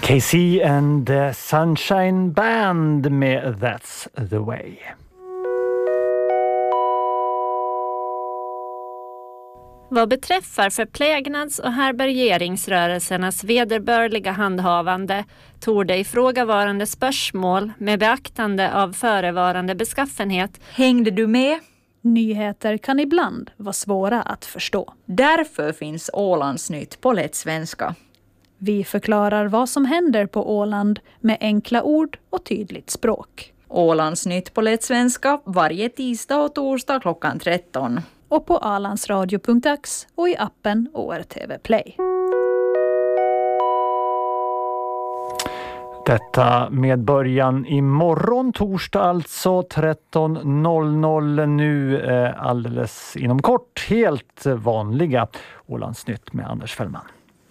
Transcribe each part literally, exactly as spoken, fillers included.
K C and the Sunshine Band med That's the Way. Vad beträffar förplägnads- och härbärgeringsrörelsernas vederbörliga handhavande tog det ifrågavarande spörsmål med beaktande av förevarande beskaffenhet. Hängde du med? Nyheter kan ibland vara svåra att förstå. Därför finns Ålandsnytt på lätt svenska. Vi förklarar vad som händer på Åland med enkla ord och tydligt språk. Ålandsnytt på lätt svenska varje tisdag och torsdag klockan tretton. Och på alandsradio punkt ax och i appen O R T V Play. Detta med början imorgon, torsdag alltså tretton noll noll. Nu eh, alldeles inom kort helt vanliga Ålandsnytt med Anders Fällman.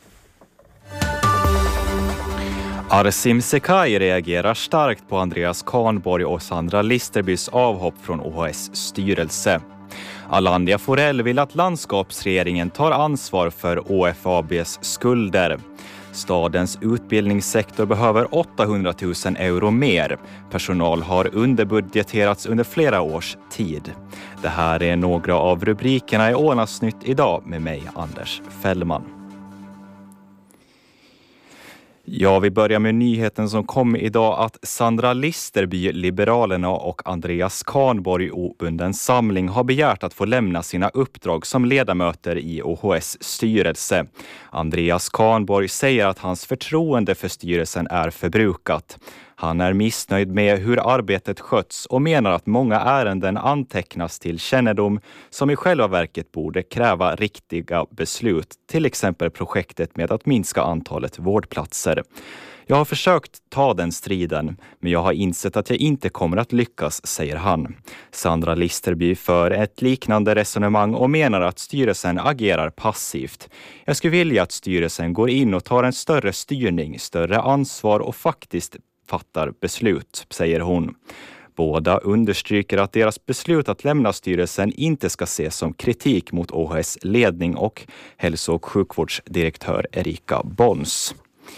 Arsim Sekai reagerar starkt på Andreas Kahnborg och Sandra Listerbys avhopp från O H S styrelse. Alandia Forell vill att landskapsregeringen tar ansvar för O F A B:s skulder. Stadens utbildningssektor behöver åttahundratusen euro mer. Personal har underbudgeterats under flera års tid. Det här är några av rubrikerna i Ålandsnytt idag med mig, Anders Fällman. Ja, vi börjar med nyheten som kom idag att Sandra Listerby, Liberalerna och Andreas Kahnborg, obunden samling, har begärt att få lämna sina uppdrag som ledamöter i O H S styrelse. Andreas Kahnborg säger att hans förtroende för styrelsen är förbrukat. Han är missnöjd med hur arbetet sköts och menar att många ärenden antecknas till kännedom som i själva verket borde kräva riktiga beslut, till exempel projektet med att minska antalet vårdplatser. Jag har försökt ta den striden, men jag har insett att jag inte kommer att lyckas, säger han. Sandra Listerby för ett liknande resonemang och menar att styrelsen agerar passivt. Jag skulle vilja att styrelsen går in och tar en större styrning, större ansvar och faktiskt fattar beslut, säger hon. Båda understryker att deras beslut att lämna styrelsen inte ska ses som kritik mot O H S ledning och hälso- och sjukvårdsdirektör Erika Bons.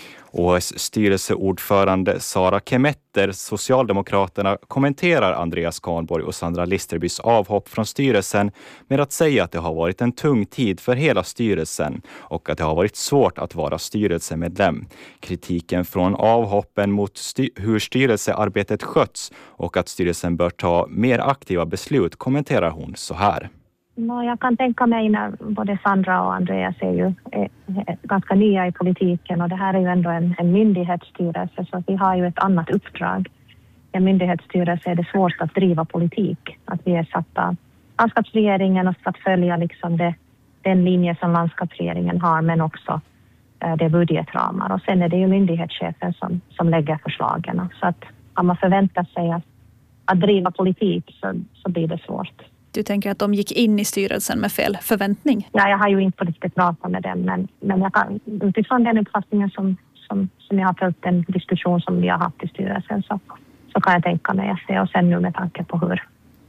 O H S styrelseordförande Sara Kemetter, Socialdemokraterna, kommenterar Andreas Kahnborg och Sandra Listerbys avhopp från styrelsen med att säga att det har varit en tung tid för hela styrelsen och att det har varit svårt att vara styrelsemedlem. Kritiken från avhoppen mot styr- hur styrelsearbetet sköts och att styrelsen bör ta mer aktiva beslut kommenterar hon så här. No, jag kan tänka mig när både Sandra och Andreas är ju är, är ganska nya i politiken och det här är ju ändå en, en myndighetsstyrelse så vi har ju ett annat uppdrag. I en myndighetsstyrelse är det svårt att driva politik. Att vi är satta landskapsregeringen och att följa liksom det, den linje som landskapsregeringen har men också eh, det budgetramar. Och sen är det ju myndighetschefen som, som lägger förslagen. Så att om man förväntar sig att, att driva politik så, så blir det svårt. Du tänker att de gick in i styrelsen med fel förväntning? Ja, jag har ju inte riktigt pratat med dem, men, men jag kan, utifrån den uppfattningen som, som, som jag har följt den diskussion som vi har haft i styrelsen så, så kan jag tänka mig att det och sen nu med tanke på hur,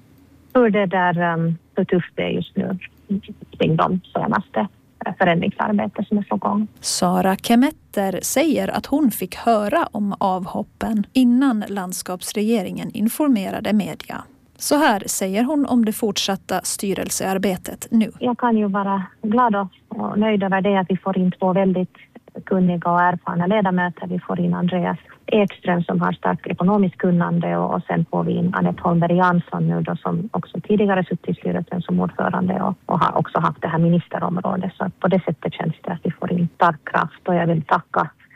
hur det där, um, hur tufft det är just nu kring de senaste förändringsarbeten som är på gång. Sara Kemetter säger att hon fick höra om avhoppen innan landskapsregeringen informerade media. Så här säger hon om det fortsatta styrelsearbetet nu. Jag kan ju vara glad och nöjd över det att vi får in två väldigt kunniga och erfarna ledamöter. Vi får in Andreas Ekström som har starkt ekonomiskt kunnande och, och sen får vi in Anette Holmberg Jansson nu då som också tidigare suttit i styrelsen som ordförande och, och har också haft det här ministerområdet. Så på det sättet känns det att vi får in stark kraft och jag vill tacka